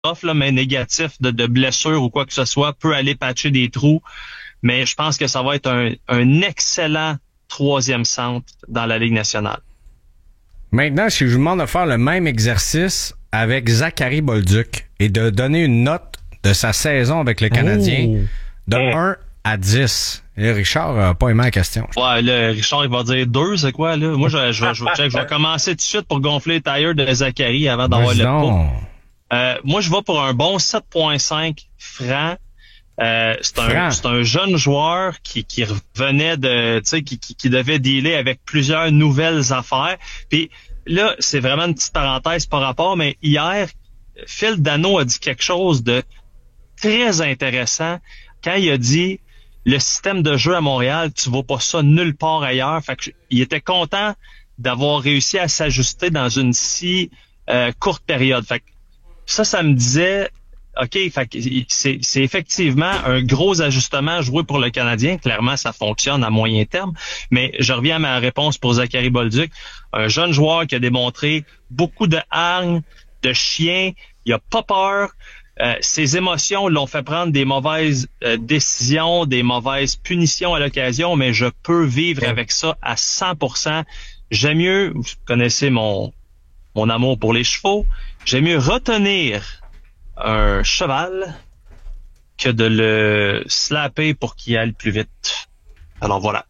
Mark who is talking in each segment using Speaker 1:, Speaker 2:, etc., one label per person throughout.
Speaker 1: là, mais négatif de blessure ou quoi que ce soit, peut aller patcher des trous. Mais je pense que ça va être un excellent troisième centre dans la Ligue nationale.
Speaker 2: Maintenant, si je vous demande de faire le même exercice avec Zachary Bolduc et de donner une note de sa saison avec le Canadien de 1 à 10. Et Richard n'a pas aimé la question.
Speaker 1: Ouais, là, Richard, il va dire 2, c'est quoi, là? Moi, je vais commencer tout de suite pour gonfler les tailleurs de Zachary avant d'avoir le pot. Moi, je vais pour un bon 7.5 franc. C'est un jeune joueur qui revenait de, tu sais, qui devait dealer avec plusieurs nouvelles affaires. Puis là, c'est vraiment une petite parenthèse par rapport, mais hier, Phil Danault a dit quelque chose de très intéressant quand il a dit le système de jeu à Montréal, tu vois pas ça nulle part ailleurs. Fait que il était content d'avoir réussi à s'ajuster dans une si courte période. Fait que ça me disait OK, fait que c'est effectivement un gros ajustement joué pour le Canadien. Clairement, ça fonctionne à moyen terme. Mais je reviens à ma réponse pour Zachary Bolduc. Un jeune joueur qui a démontré beaucoup de hargne, de chien. Il a pas peur. Ses émotions l'ont fait prendre des mauvaises décisions, des mauvaises punitions à l'occasion, mais je peux vivre avec ça à 100%. J'aime mieux, vous connaissez mon amour pour les chevaux, j'aime mieux retenir un cheval que de le slapper pour qu'il aille plus vite. Alors voilà.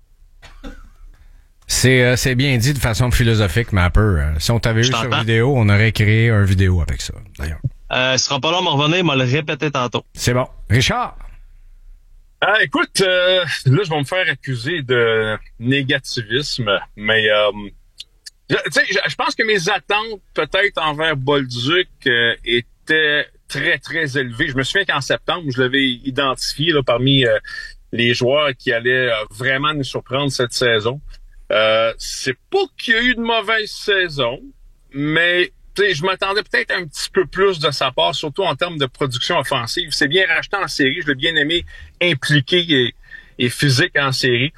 Speaker 2: C'est bien dit de façon philosophique, mais un peu. Si on t'avait eu sur vidéo, on aurait créé un vidéo avec ça, d'ailleurs.
Speaker 1: Ce sera pas long à me revenir, m'a le répéter tantôt.
Speaker 2: C'est bon. Richard?
Speaker 3: Écoute, là, je vais me faire accuser de négativisme, mais je pense que mes attentes, peut-être envers Bolduc, étaient très, très élevées. Je me souviens qu'en septembre, je l'avais identifié là, parmi les joueurs qui allaient vraiment nous surprendre cette saison. C'est pas qu'il y a eu de mauvaise saison, mais je m'attendais peut-être un petit peu plus de sa part, surtout en termes de production offensive. C'est bien racheté en série, je l'ai bien aimé impliqué et physique en série.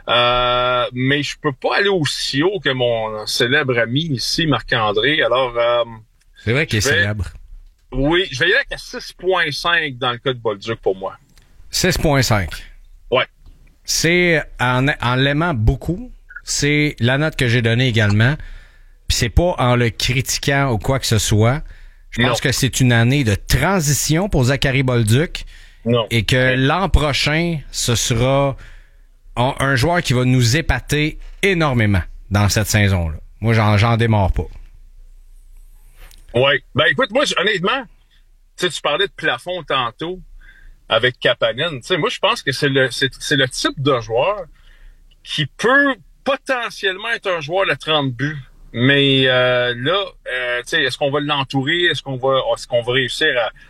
Speaker 3: Mais je peux pas aller aussi haut que mon célèbre ami ici, Marc-André. Alors,
Speaker 2: c'est vrai qu'il est célèbre.
Speaker 3: Oui, je vais y aller avec 6.5 dans le cas de Bolduc pour moi.
Speaker 2: 6.5.
Speaker 3: Ouais.
Speaker 2: C'est en l'aimant beaucoup. C'est la note que j'ai donnée également. Puis c'est pas en le critiquant ou quoi que ce soit. Je pense que c'est une année de transition pour Zachary Bolduc.
Speaker 3: Non.
Speaker 2: Et que l'an prochain, ce sera un joueur qui va nous épater énormément dans cette saison-là. Moi, j'en démarre pas.
Speaker 3: Ouais. Ben écoute, moi, honnêtement, tu parlais de plafond tantôt avec Kapanen. Tu sais, moi, je pense que c'est le type de joueur qui peut potentiellement être un joueur de 30 buts. Mais là, tu sais, est-ce qu'on va l'entourer? Est-ce qu'on va réussir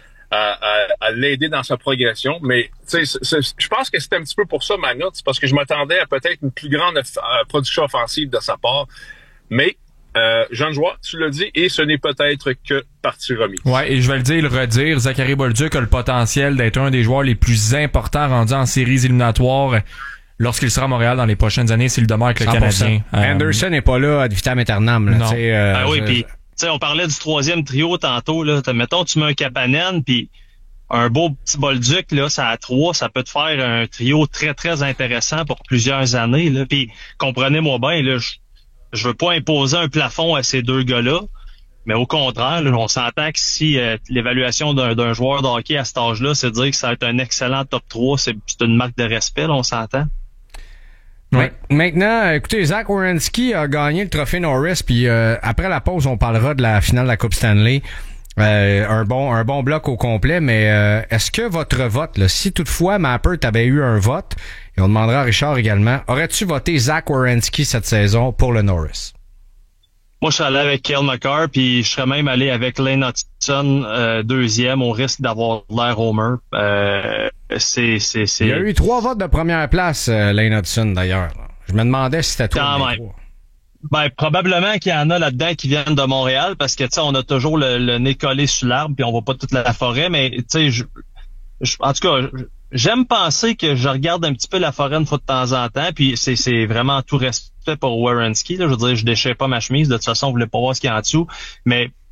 Speaker 3: à l'aider dans sa progression? Mais tu sais, je pense que c'était un petit peu pour ça ma note, c'est parce que je m'attendais à peut-être une plus grande production offensive de sa part. Mais jeune joueur, tu l'as dit, et ce n'est peut-être que partie remise.
Speaker 4: Ouais, et je vais le dire et le redire, Zachary Bolduc a le potentiel d'être un des joueurs les plus importants rendus en séries éliminatoires lorsqu'il sera à Montréal dans les prochaines années s'il demeure avec le
Speaker 2: 100%.
Speaker 4: Canadien.
Speaker 2: Anderson n'est pas là ad vitam aeternam. Là,
Speaker 1: non. Oui, puis tu sais, on parlait du troisième trio tantôt. Là. Mettons, tu mets un Kapanen, puis un beau petit Bolduc, là, ça à 3, ça peut te faire un trio très, très intéressant pour plusieurs années. Là. Puis comprenez-moi bien, là, je veux pas imposer un plafond à ces deux gars-là, mais au contraire, là, on s'entend que si l'évaluation d'un joueur de hockey à cet âge-là, c'est de dire que ça va être un excellent top 3, c'est une marque de respect, là, on s'entend.
Speaker 2: Ouais. Maintenant, écoutez, Zach Werenski a gagné le trophée Norris, puis après la pause, on parlera de la finale de la Coupe Stanley. Un bon bloc au complet, mais est-ce que votre vote, là, si toutefois Mapper t'avait eu un vote, et on demandera à Richard également, aurais-tu voté Zach Werenski cette saison pour le Norris?
Speaker 1: Moi, je suis allé avec Cale Makar, puis je serais même allé avec Lane Hutchinson, deuxième, au risque d'avoir l'air Homer.
Speaker 2: Il y a eu 3 votes de première place, Lane Hutchinson, d'ailleurs. Je me demandais si c'était toi.
Speaker 1: Quand même. Ben, probablement qu'il y en a là-dedans qui viennent de Montréal, parce que, tu sais, on a toujours le nez collé sur l'arbre, puis on voit pas toute la forêt, mais, tu sais, en tout cas, j'aime penser que je regarde un petit peu la forêt une fois de temps en temps, puis c'est vraiment tout respect pour Werenski, là. Je veux dire, je déchire pas ma chemise, de toute façon, vous voulez pas voir ce qu'il y a en dessous, mais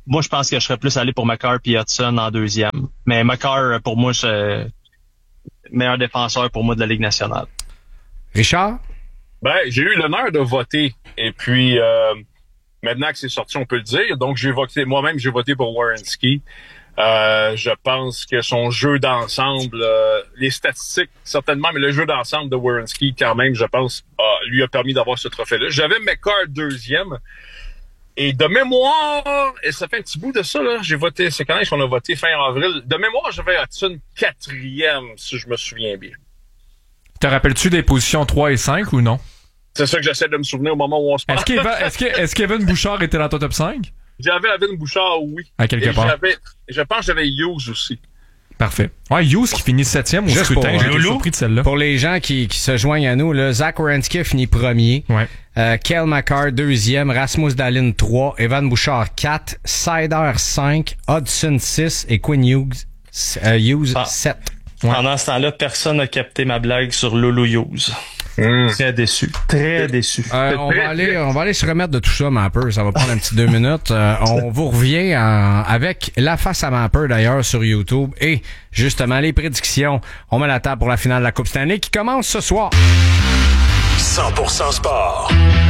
Speaker 1: moi, je pense que je serais plus allé pour McCarr puis Hudson en deuxième. Mais McCarr, pour moi, c'est meilleur défenseur pour moi de la Ligue nationale.
Speaker 2: Richard?
Speaker 3: Ben, j'ai eu l'honneur de voter. Et puis, maintenant que c'est sorti, on peut le dire. Donc, moi-même, j'ai voté pour Werenski. Je pense que son jeu d'ensemble, les statistiques certainement, mais le jeu d'ensemble de Werenski, quand même, je pense, lui a permis d'avoir ce trophée-là. J'avais McCarr deuxième. Et de mémoire, et ça fait un petit bout de ça, là, j'ai voté, c'est quand même qu'on a voté fin avril. De mémoire, j'avais Hudson quatrième, si je me souviens bien.
Speaker 4: Te rappelles-tu des positions 3 et 5 ou non?
Speaker 3: C'est ça que j'essaie de me souvenir au moment où on se parle.
Speaker 4: Est-ce qu'Evan Bouchard était dans ton top 5?
Speaker 3: J'avais Evan Bouchard, oui.
Speaker 4: À quelque part.
Speaker 3: Je pense que j'avais Hughes aussi.
Speaker 4: Parfait. Ouais, Hughes qui finit 7e au scrutin. J'ai été surpris de celle-là.
Speaker 2: Pour les gens qui se joignent à nous, là, Zach Werenski a fini premier.
Speaker 4: Ouais.
Speaker 2: Cale Makar deuxième. Rasmus Dahlin 3. Evan Bouchard 4. Sider 5. Hudson 6. Et Quinn Hughes 7.
Speaker 1: Ouais. Pendant ce temps-là, personne n'a capté ma blague sur Lulu Hughes. Très déçu. Très déçu.
Speaker 2: On va aller se remettre de tout ça, Mapper. Ça va prendre un petit 2 minutes. On vous revient avec la face à Mapper, d'ailleurs, sur YouTube. Et, justement, les prédictions. On met la table pour la finale de la Coupe Stanley qui commence ce soir.
Speaker 5: 100% sport.